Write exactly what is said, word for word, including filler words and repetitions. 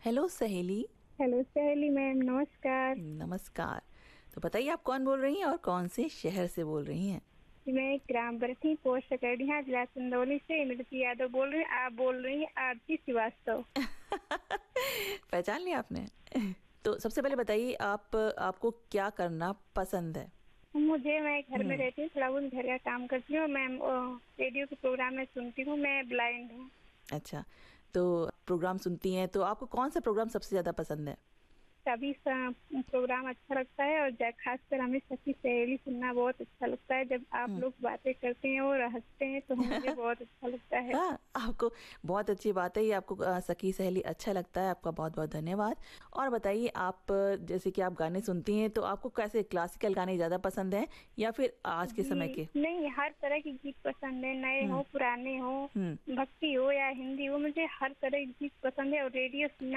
Hello सहेली। Hello सहेली ma'am, नमस्कार। नमस्कार। तो बताइए आप कौन बोल रही हैं और कौन से शहर से बोल रही हैं? मैं ग्राम बरठी पोस्ट सकड़िया जिला चंदौली से इमरती यादव बोल रही हूँ। आप बोल रही हैं आरती श्रीवास्तव। पहचान लिया आपने? तो सबसे पहले बताइए आप आपको क्या करना पसंद है? मुझे मैं घर में हम्म। रहती हूँ, थोड़ा बहुत घर का काम करती हूँ। मैं अ, रेडियो के प्रोग्राम में सुनती हूँ। मैं ब्लाइंड हूँ। अच्छा, तो प्रोग्राम सुनती हैं तो आपको कौन सा प्रोग्राम सबसे ज़्यादा पसंद है? सभी सा- प्रोग्राम अच्छा लगता है और जा- खासकर हमें सखी सहेली सुनना बहुत अच्छा लगता है। जब आप हम्म। लोग बातें करते हैं और हंसते हैं तो मुझे बहुत अच्छा लगता है। हाँ, आपको बहुत अच्छी बात है ये, आपको अ, सखी सहेली अच्छा लगता है। आपका बहुत बहुत धन्यवाद। और बताइए आप अ, जैसे कि आप गाने सुनती हैं तो आपको कैसे क्लासिकल गाने ज़्यादा पसंद हैं या फिर आज के समय जी के? नहीं, हर तरह के गीत पसंद है, नए हम्म। हो पुराने हो, हम्म। भक्ति हो या हिंदी हो, मुझे हर तरह के गीत पसंद है और रेडियो सुनना